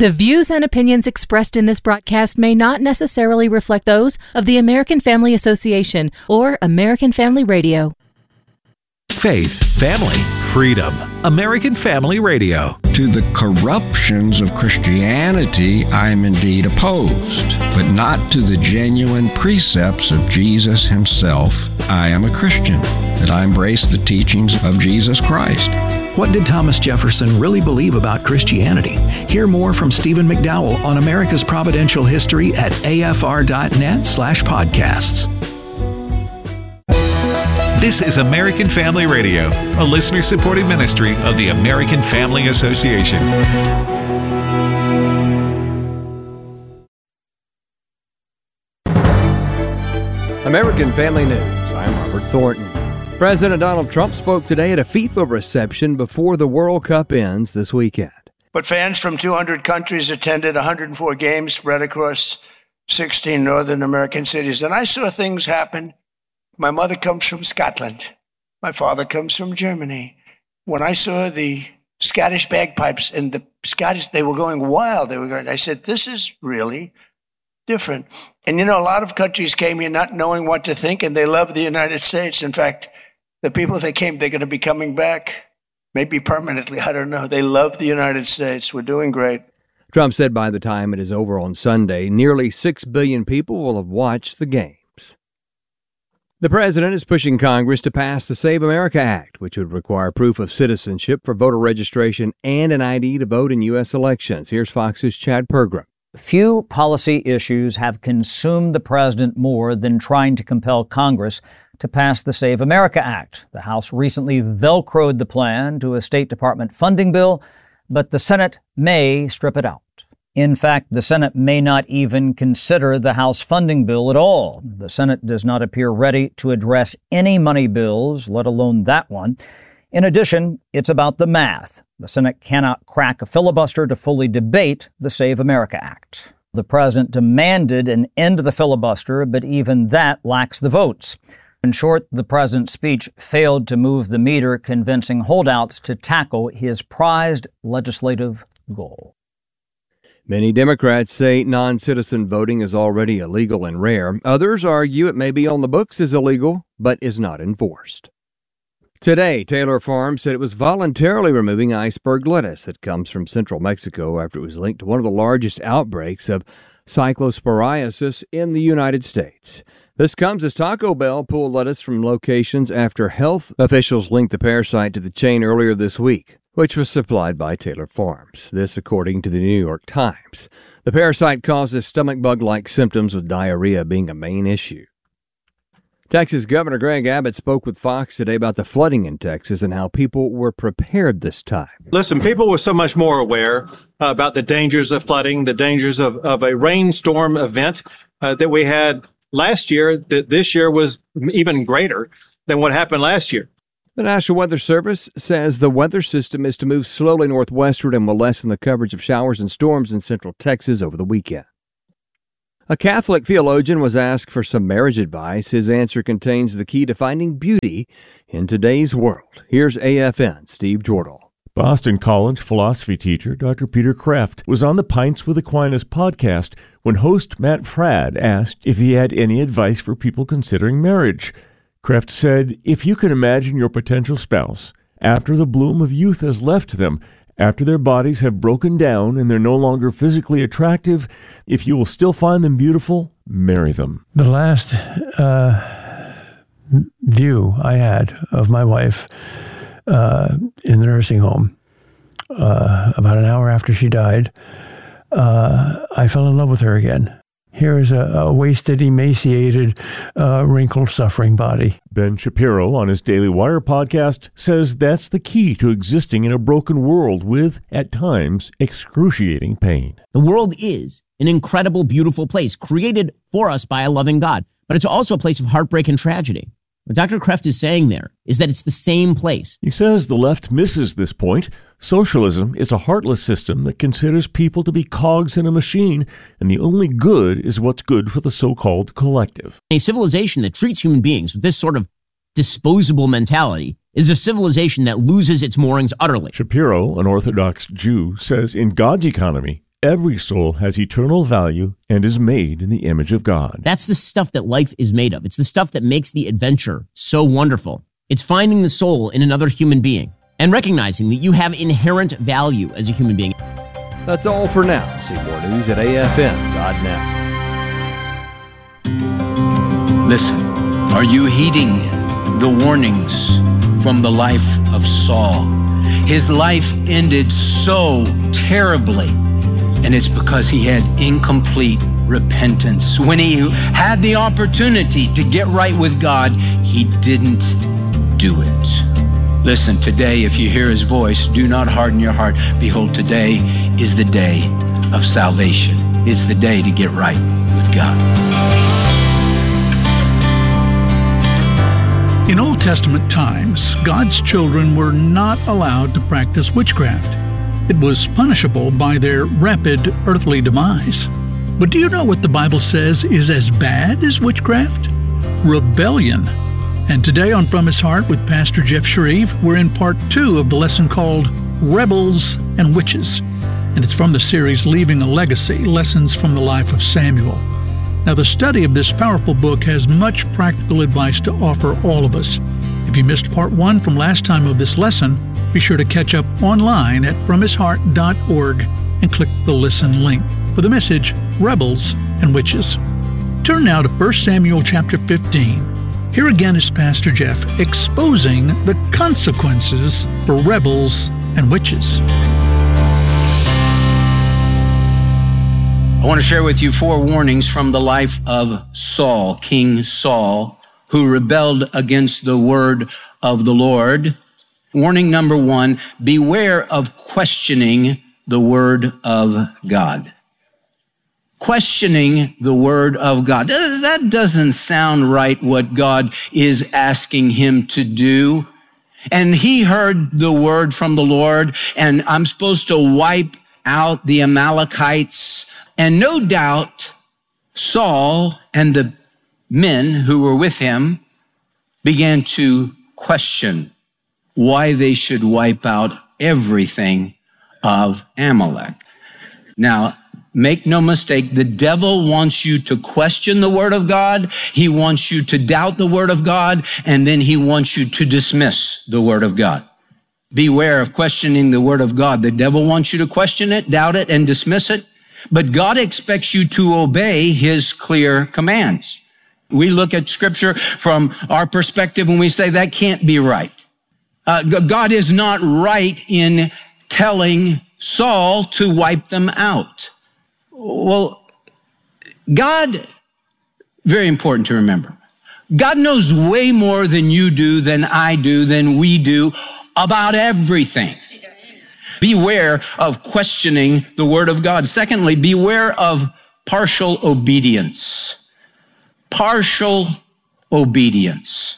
The views and opinions expressed in this broadcast may not necessarily reflect those of the American Family Association or American Family Radio. Faith, family, freedom. American Family Radio. To the corruptions of Christianity, I am indeed opposed, but not to the genuine precepts of Jesus himself. I am a Christian, that I embrace the teachings of Jesus Christ. What did Thomas Jefferson really believe about Christianity? Hear more from Stephen McDowell on America's Providential History at afr.net/podcasts. This is American Family Radio, a listener-supported ministry of the American Family Association. American Family News. I'm Robert Thornton. President Donald Trump spoke today at a FIFA reception before the World Cup ends this weekend. But fans from 200 countries attended 104 games spread across 16 Northern American cities. And I saw things happen. My mother comes from Scotland. My father comes from Germany. When I saw the Scottish bagpipes and the Scottish, they were going wild. I said, this is really different. And a lot of countries came here not knowing what to think, and they love the United States. In fact, the people that came, they're going to be coming back, maybe permanently. I don't know. They love the United States. We're doing great. Trump said by the time it is over on Sunday, nearly 6 billion people will have watched the games. The president is pushing Congress to pass the Save America Act, which would require proof of citizenship for voter registration and an ID to vote in U.S. elections. Here's Fox's Chad Pergram. Few policy issues have consumed the president more than trying to compel Congress to pass the Save America Act. The House recently velcroed the plan to a State Department funding bill, but the Senate may strip it out. In fact, the Senate may not even consider the House funding bill at all. The Senate does not appear ready to address any money bills, let alone that one. In addition, it's about the math. The Senate cannot crack a filibuster to fully debate the Save America Act. The president demanded an end to the filibuster, but even that lacks the votes. In short, the president's speech failed to move the meter, convincing holdouts to tackle his prized legislative goal. Many Democrats say non-citizen voting is already illegal and rare. Others argue it may be on the books as illegal, but is not enforced. Today, Taylor Farms said it was voluntarily removing iceberg lettuce that comes from central Mexico after it was linked to one of the largest outbreaks of cyclosporiasis in the United States. This comes as Taco Bell pulled lettuce from locations after health officials linked the parasite to the chain earlier this week, which was supplied by Taylor Farms. This according to the New York Times. The parasite causes stomach bug-like symptoms, with diarrhea being a main issue. Texas Governor Greg Abbott spoke with Fox today about the flooding in Texas and how people were prepared this time. Listen, people were so much more aware about the dangers of flooding, the dangers of a rainstorm event that we had last year, that this year was even greater than what happened last year. The National Weather Service says the weather system is to move slowly northwestward and will lessen the coverage of showers and storms in central Texas over the weekend. A Catholic theologian was asked for some marriage advice. His answer contains the key to finding beauty in today's world. Here's AFN's Steve Jordal. Boston College philosophy teacher Dr. Peter Kreeft was on the Pints with Aquinas podcast when host Matt Fradd asked if he had any advice for people considering marriage. Kreeft said, if you can imagine your potential spouse after the bloom of youth has left them, after their bodies have broken down and they're no longer physically attractive, if you will still find them beautiful, marry them. The last view I had of my wife in the nursing home, about an hour after she died, I fell in love with her again. Here is a wasted, emaciated, wrinkled, suffering body. Ben Shapiro on his Daily Wire podcast says that's the key to existing in a broken world with, at times, excruciating pain. The world is an incredible, beautiful place created for us by a loving God, but it's also a place of heartbreak and tragedy. What Dr. Kreeft is saying there is that it's the same place. He says the left misses this point. Socialism is a heartless system that considers people to be cogs in a machine, and the only good is what's good for the so-called collective. A civilization that treats human beings with this sort of disposable mentality is a civilization that loses its moorings utterly. Shapiro, an Orthodox Jew, says in God's economy, Every soul has eternal value and is made in the image of God. That's the stuff that life is made of. It's the stuff that makes the adventure so wonderful. It's finding the soul in another human being and recognizing that you have inherent value as a human being. That's all for now. See more news at afm.net. Listen, are you heeding the warnings from the life of Saul? His life ended so terribly, and it's because he had incomplete repentance. When he had the opportunity to get right with God, he didn't do it. Listen, today, if you hear his voice, do not harden your heart. Behold, today is the day of salvation. It's the day to get right with God. In Old Testament times, God's children were not allowed to practice witchcraft. It was punishable by their rapid earthly demise. But do you know what the Bible says is as bad as witchcraft? Rebellion. And today on From His Heart with Pastor Jeff Shreve, we're in part 2 of the lesson called Rebels and Witches. And it's from the series Leaving a Legacy, Lessons from the Life of Samuel. Now, the study of this powerful book has much practical advice to offer all of us. If you missed part 1 from last time of this lesson, be sure to catch up online at fromhisheart.org and click the listen link for the message, Rebels and Witches. Turn now to 1 Samuel chapter 15. Here again is Pastor Jeff exposing the consequences for rebels and witches. I want to share with you 4 warnings from the life of Saul, King Saul, who rebelled against the word of the Lord. Warning number 1, beware of questioning the word of God. Questioning the word of God. That doesn't sound right, what God is asking him to do. And he heard the word from the Lord, and I'm supposed to wipe out the Amalekites. And no doubt, Saul and the men who were with him began to question why they should wipe out everything of Amalek. Now, make no mistake, the devil wants you to question the word of God. He wants you to doubt the word of God, and then he wants you to dismiss the word of God. Beware of questioning the word of God. The devil wants you to question it, doubt it, and dismiss it, but God expects you to obey his clear commands. We look at scripture from our perspective and we say that can't be right. God is not right in telling Saul to wipe them out. Well, God, very important to remember, God knows way more than you do, than I do, than we do about everything. Beware of questioning the word of God. Secondly, beware of partial obedience. Partial obedience.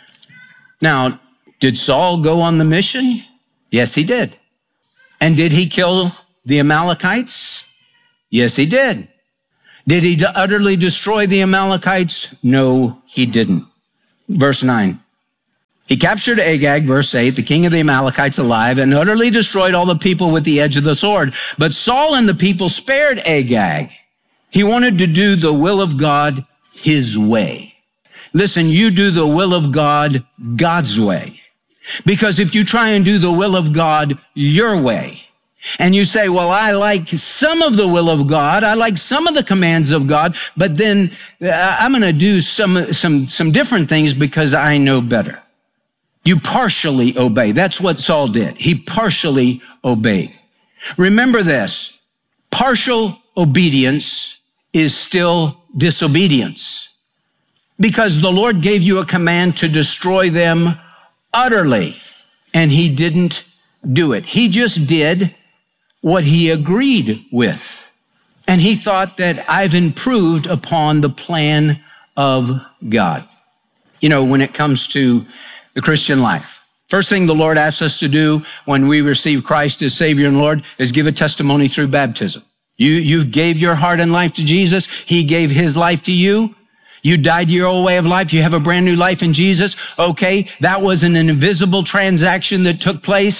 Now, did Saul go on the mission? Yes, he did. And did he kill the Amalekites? Yes, he did. Did he utterly destroy the Amalekites? No, he didn't. Verse 9. He captured Agag, verse 8, the king of the Amalekites alive, and utterly destroyed all the people with the edge of the sword. But Saul and the people spared Agag. He wanted to do the will of God his way. Listen, you do the will of God God's way. Because if you try and do the will of God your way, and you say, well, I like some of the will of God, I like some of the commands of God, but then I'm going to do some different things because I know better. You partially obey. That's what Saul did. He partially obeyed. Remember this, partial obedience is still disobedience, because the Lord gave you a command to destroy them utterly, and he didn't do it. He just did what he agreed with. And he thought that I've improved upon the plan of God. You know, when it comes to the Christian life, first thing the Lord asks us to do when we receive Christ as Savior and Lord is give a testimony through baptism. You gave your heart and life to Jesus. He gave his life to you. You died your old way of life. You have a brand new life in Jesus. Okay, that was an invisible transaction that took place.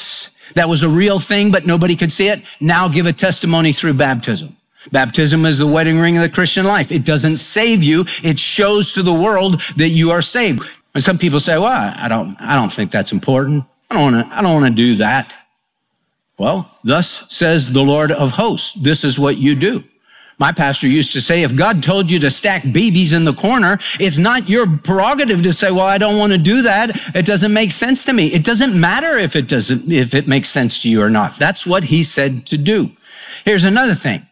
That was a real thing, but nobody could see it. Now give a testimony through baptism. Baptism is the wedding ring of the Christian life. It doesn't save you. It shows to the world that you are saved. And some people say, well, I don't think that's important. I don't want to do that. Well, thus says the Lord of hosts. This is what you do. My pastor used to say, if God told you to stack babies in the corner, it's not your prerogative to say, well, I don't want to do that. It doesn't make sense to me. It doesn't matter if it makes sense to you or not. That's what he said to do. Here's another thing.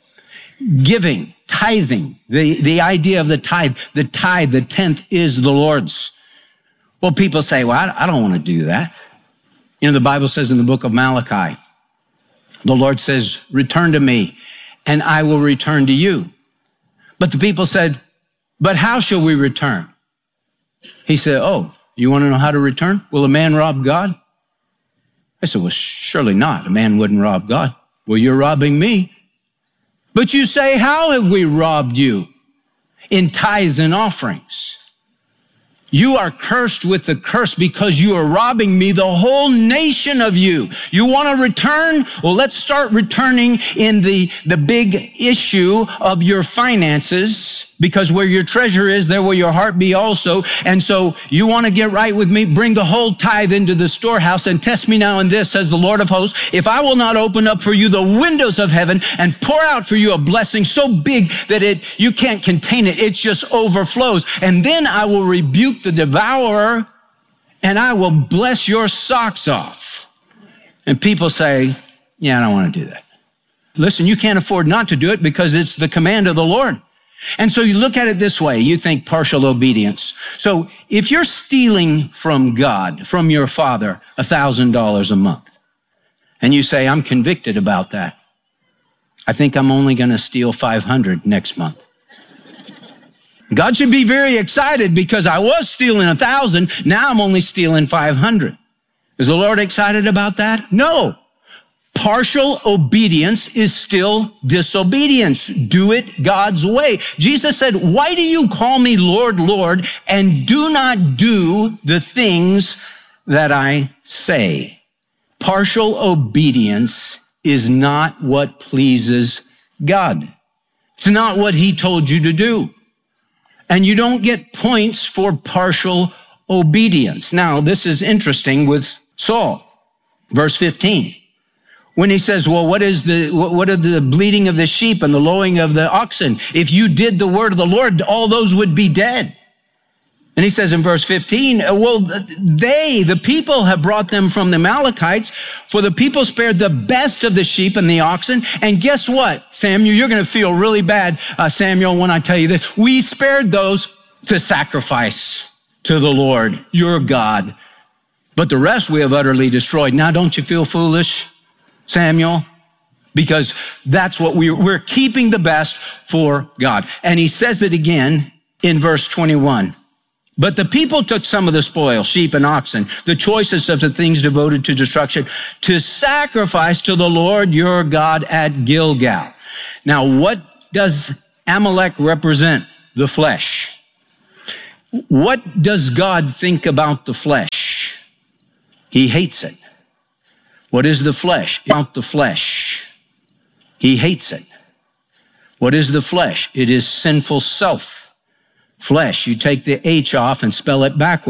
Giving, tithing, the idea of the tithe, the tenth is the Lord's. Well, people say, well, I don't want to do that. You know, the Bible says in the book of Malachi, the Lord says, return to me and I will return to you. But the people said, but how shall we return? He said, oh, you want to know how to return? Will a man rob God? I said, well, surely not. A man wouldn't rob God. Well, you're robbing me. But you say, how have we robbed you? In tithes and offerings. You are cursed with the curse because you are robbing me, the whole nation of you. You want to return? Well, let's start returning in the big issue of your finances, because where your treasure is, there will your heart be also. And so you want to get right with me? Bring the whole tithe into the storehouse and test me now in this, says the Lord of hosts. If I will not open up for you the windows of heaven and pour out for you a blessing so big that you can't contain it, it just overflows. And then I will rebuke the devourer and I will bless your socks off. And people say, yeah, I don't want to do that. Listen, you can't afford not to do it because it's the command of the Lord. And so you look at it this way, you think partial obedience. So if you're stealing from God, from your father, $1,000 a month, and you say, I'm convicted about that. I think I'm only going to steal 500 next month. God should be very excited because I was stealing 1,000. Now I'm only stealing 500. Is the Lord excited about that? No. Partial obedience is still disobedience. Do it God's way. Jesus said, why do you call me Lord, Lord, and do not do the things that I say? Partial obedience is not what pleases God. It's not what he told you to do. And you don't get points for partial obedience. Now, this is interesting with Saul. Verse 15. When he says, well, what are the bleating of the sheep and the lowing of the oxen? If you did the word of the Lord, all those would be dead. And he says in verse 15, well, the people have brought them from the Amalekites, for the people spared the best of the sheep and the oxen. And guess what, Samuel? You're going to feel really bad, Samuel, when I tell you this. We spared those to sacrifice to the Lord, your God. But the rest we have utterly destroyed. Now, don't you feel foolish, Samuel? Because that's what we're keeping the best for God. And he says it again in verse 21. But the people took some of the spoil, sheep and oxen, the choicest of the things devoted to destruction, to sacrifice to the Lord your God at Gilgal. Now, what does Amalek represent? The flesh. What does God think about the flesh? He hates it. What is the flesh? About the flesh. He hates it. What is the flesh? It is sinful self. Flesh. You take the H off and spell it backwards.